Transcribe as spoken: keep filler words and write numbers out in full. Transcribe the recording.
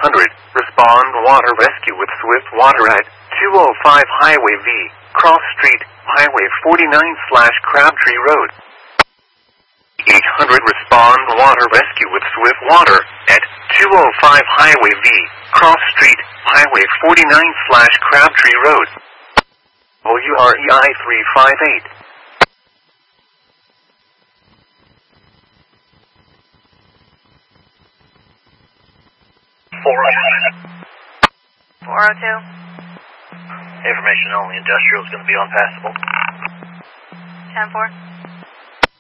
hundred, respond water rescue with swift water at two oh five Highway V, Cross Street, Highway forty-nine slash Crabtree Road. eight hundred, respond water rescue with swift water at two oh five Highway V, Cross Street, Highway forty-nine slash Crabtree Road. O U R E I three five eight. four oh two. four oh two. Information only. Industrial is going to be unpassable. ten four.